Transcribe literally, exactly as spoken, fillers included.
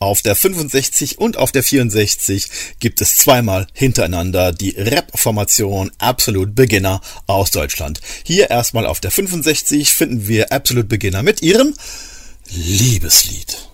Auf der fünfundsechzig und auf der vierundsechzig gibt es zweimal hintereinander die Rap-Formation Absolute Beginner aus Deutschland. Hier erstmal auf der fünfundsechzig finden wir Absolute Beginner mit ihrem Liebeslied.